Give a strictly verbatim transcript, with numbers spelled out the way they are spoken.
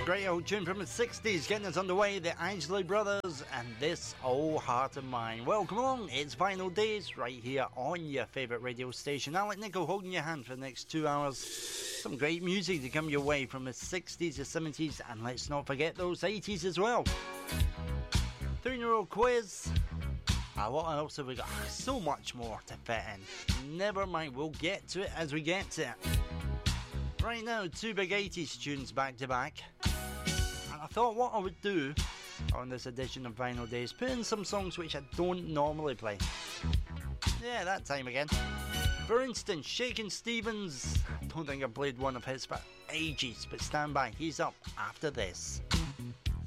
Great old tune from the sixties getting us underway, the Isley Brothers and This Old Heart of Mine. Well, come along, it's Vinyl Days right here on your favourite radio station. Alec Nichol holding your hand for the next two hours. Some great music to come your way from the sixties, the seventies, and let's not forget those eighties as well. Three-in-a-row quiz. Uh, what else have we got? So much more to fit in. Never mind, we'll get to it as we get to it. Right now, two big eighties tunes back to back. And I thought what I would do on this edition of Vinyl Days, put in some songs which I don't normally play. Yeah, that time again. For instance, Shakin' Stevens. Don't think I played one of his for ages, but stand by, he's up after this.